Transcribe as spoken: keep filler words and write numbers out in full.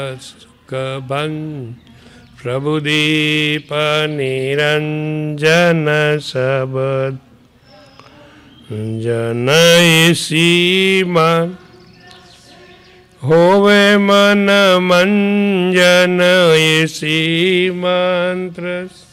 Cubbon प्रभुदीप Niranjan सबद जनयसी मन होवे मन मंजन इसी मंत्र